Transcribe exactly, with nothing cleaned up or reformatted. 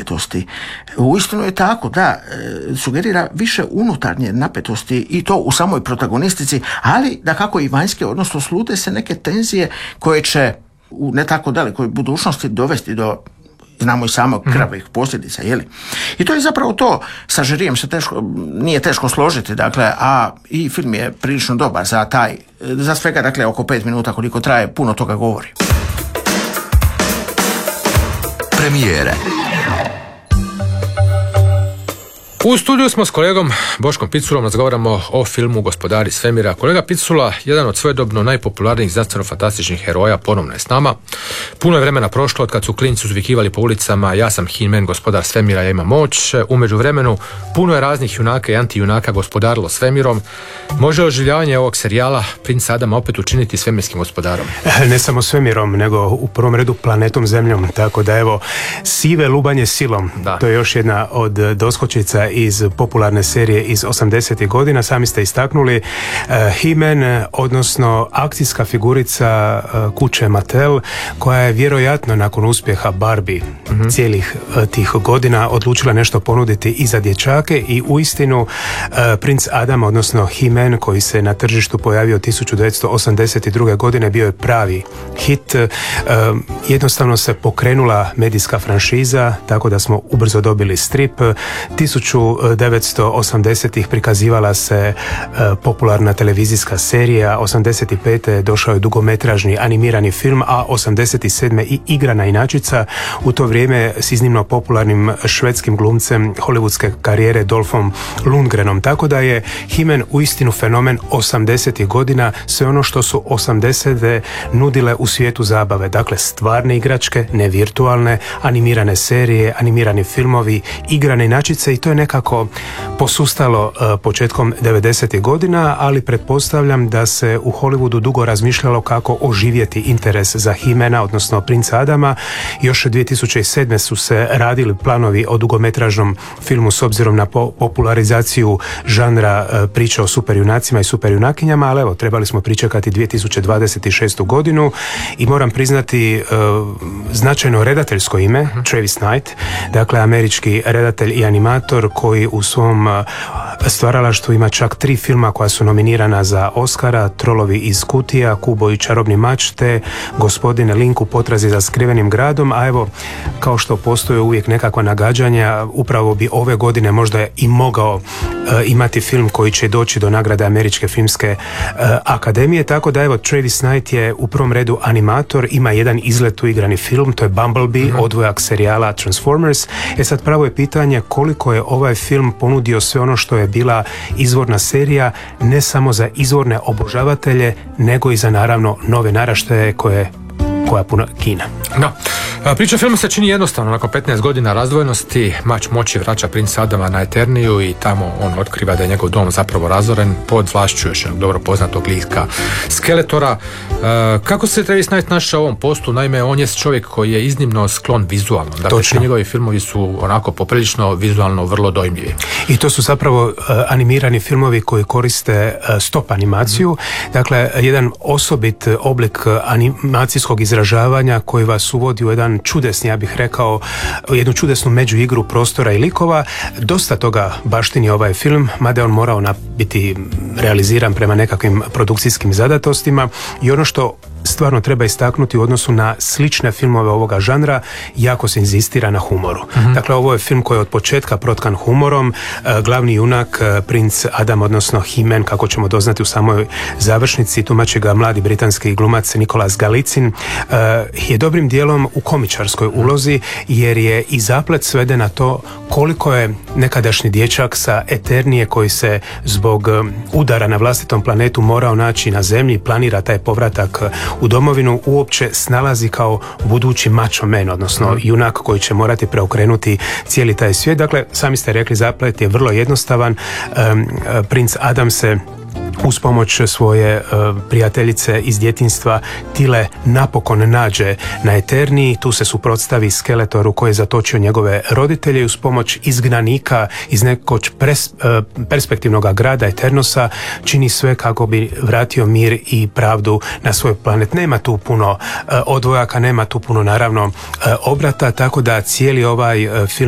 napetosti. Uistinu je tako, da, sugerira više unutarnje napetosti i to u samoj protagonistici, ali da kako i vanjske, odnosno slute se neke tenzije koje će u ne tako dalekoj budućnosti dovesti do, znamo i samo, krvavih posljedica, jeli? I to je zapravo to, sa žirijem se teško, nije teško složiti, dakle, a i film je prilično dobar za taj, za svega, dakle, oko pet minuta koliko traje, puno toga govori. Premijere. U studiju smo s kolegom Boškom Piculom, razgovaramo o filmu Gospodari svemira. Kolega Picula, jedan od svojedobno najpopularnijih znanstveno-fantastičnih heroja, ponovno je s nama. Puno je vremena prošlo od kad su klinci uzvikivali po ulicama ja sam He-Man, gospodar svemira, ja imam moć. U međuvremenu puno je raznih junaka i antijunaka gospodarilo svemirom. Može oživljavanje ovog serijala Princa Adama opet učiniti svemirskim gospodarom? Ne samo svemirom, nego u prvom redu planetom Zemljom. Tako da evo, sive lubanje silom. Da. To je još jedna od doskočica iz popularne serije iz osamdesetih godina. Sami ste istaknuli uh, He-Man, odnosno akcijska figurica uh, kuće Mattel, koja je vjerojatno nakon uspjeha Barbie mm-hmm. cijelih uh, tih godina odlučila nešto ponuditi i za dječake i uistinu uh, Princ Adam, odnosno He-Man, koji se na tržištu pojavio tisuću devetsto osamdeset druge. godine, bio je pravi hit. Uh, jednostavno se pokrenula medijska franšiza, tako da smo ubrzo dobili strip. tisuću devetsto osamdesetih prikazivala se uh, popularna televizijska serija, osamdeset pete došao je dugometražni animirani film, a osamdeset sedme i igrana inačica, u to vrijeme s iznimno popularnim švedskim glumcem hollywoodske karijere Dolphom Lundgrenom, tako da je He-Man uistinu fenomen osamdesetih godina, sve ono što su osamdesete nudile u svijetu zabave, dakle stvarne igračke, ne virtualne, animirane serije, animirani filmovi, igrane inačice, i to je nekako posustalo uh, početkom devedesetih godina, ali pretpostavljam da se u Hollywoodu dugo razmišljalo kako oživjeti interes za He-Mana, odnosno Princa Adama. Još dvije tisuće sedme su se radili planovi o dugometražnom filmu s obzirom na po- popularizaciju žanra uh, priča o superjunacima i superjunakinjama, ali evo, trebali smo pričekati dvije tisuće dvadeset šestu. godinu i moram priznati uh, značajno redateljsko ime, Travis Knight, dakle američki redatelj i animator koji u svom stvaralaštvu ima čak tri filma koja su nominirana za Oscara: Trolovi iz kutija, Kubo i čarobni mač, te Gospodine Link u potrazi za skrivenim gradom. A evo, kao što postoje uvijek nekakva nagađanja, upravo bi ove godine možda i mogao uh, imati film koji će doći do nagrade Američke filmske uh, akademije, tako da evo, Travis Knight je u prvom redu animator, ima jedan izlet u igrani film, to je Bumblebee, mm-hmm. odvojak serijala Transformers. E sad, pravo je pitanje koliko je ovaj film ponudio sve ono što je bila izvorna serija, ne samo za izvorne obožavatelje, nego i za naravno nove naraštaje koje koja puna kina. No. Priča filma se čini jednostavno. Nakon petnaest godina razdvojenosti, mač moći vraća Princa Adama na Eterniju i tamo on otkriva da je njegov dom zapravo razoren pod vlašću još jednog dobro poznatog lika Skeletora. Kako se Travis Knight našao u ovom postu? Naime, on je čovjek koji je iznimno sklon vizualno. Dakle, svi njegovi filmovi su onako poprilično vizualno vrlo dojmljivi. I to su zapravo uh, animirani filmovi koji koriste uh, stop animaciju. Mm. Dakle, jedan osobit oblik animacijskog izražavanja koji vas uvodi u jedan čudesni, ja bih rekao, jednu čudesnu međuigru prostora i likova. Dosta toga baštini ovaj film, mada je on morao biti realiziran prema nekakvim produkcijskim zadatostima, i ono što stvarno treba istaknuti u odnosu na slične filmove ovoga žanra, jako se inzistira na humoru. Mm-hmm. Dakle, ovo je film koji je od početka protkan humorom. E, glavni junak, e, Princ Adam, odnosno He-Man, kako ćemo doznati u samoj završnici, tumači ga mladi britanski glumac Nicholas Galicin, e, je dobrim dijelom u komičarskoj ulozi, jer je i zaplet svede na to koliko je nekadašnji dječak sa Eternije, koji se zbog udara na vlastitom planetu morao naći na zemlji, planira taj povratak u domovinu, uopće snalazi kao budući macho man, odnosno junak koji će morati preokrenuti cijeli taj svijet. Dakle, sami ste rekli, zaplet je vrlo jednostavan. Um, Princ Adam se uz pomoć svoje uh, prijateljice iz djetinjstva Tile napokon nađe na Eterniji. Tu se suprotstavi Skeletoru koji je zatočio njegove roditelje i uz pomoć izgnanika iz nekog pres, uh, perspektivnog grada Eternosa čini sve kako bi vratio mir i pravdu na svoj planet. Nema tu puno uh, odvojaka, nema tu puno naravno uh, obrata, tako da cijeli ovaj uh, film